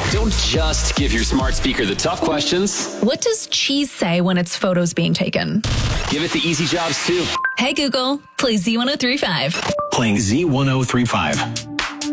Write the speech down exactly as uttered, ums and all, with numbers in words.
Don't just give your smart speaker the tough questions. What does cheese say when its photo's being taken? Give it the easy jobs, too. Hey, Google, play Z one oh three five. Playing Z one oh three five.